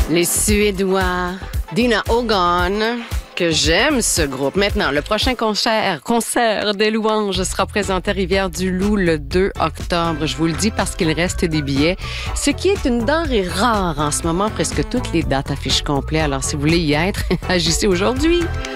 Les Suédois, Dina Hogan, que j'aime ce groupe. Maintenant, le prochain concert des louanges sera présenté à Rivière-du-Loup le 2 octobre. Je vous le dis parce qu'il reste des billets, ce qui est une denrée rare en ce moment. Presque toutes les dates affichent complet. Alors, si vous voulez y être, agissez aujourd'hui.